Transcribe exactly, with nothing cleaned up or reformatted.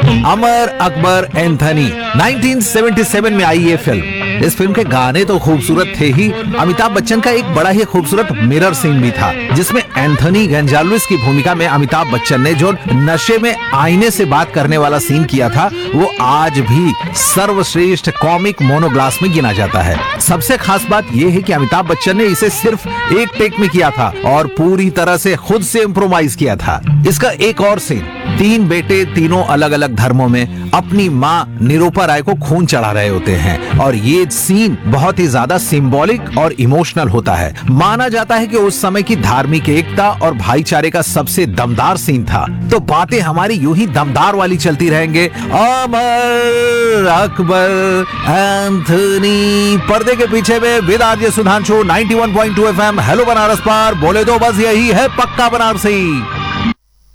Amar Akbar Anthony nineteen seventy seven में आई ये film. इस फिल्म के गाने तो खूबसूरत थे ही, अमिताभ बच्चन का एक बड़ा ही खूबसूरत मिरर सीन भी था, जिसमें एंथनी गोंजाल्विस की भूमिका में अमिताभ बच्चन ने जो नशे में आईने से बात करने वाला सीन किया था, वो आज भी सर्वश्रेष्ठ कॉमिक मोनोग्लास में गिना जाता है। सबसे खास बात यह है कि अमिताभ बच्चन ने इसे सिर्फ एक टेक में किया था और पूरी तरह से खुद से इम्प्रोवाइज किया था। इसका एक और सीन, तीन बेटे तीनों अलग अलग धर्मों में अपनी माँ निरूपा राय को खून चढ़ा रहे होते हैं और ये सीन बहुत ही ज्यादा सिंबॉलिक और इमोशनल होता है। माना जाता है कि उस समय की धार्मिक एकता और भाईचारे का सबसे दमदार सीन था। तो बातें हमारी यूं ही दमदार वाली चलती रहेंगे। अमर अकबर एंथनी, पर्दे के पीछे में with RJ Sudhanshu, ninety one point two FM hello Banaras पर बोले तो बस यही है पक्का बनारसी।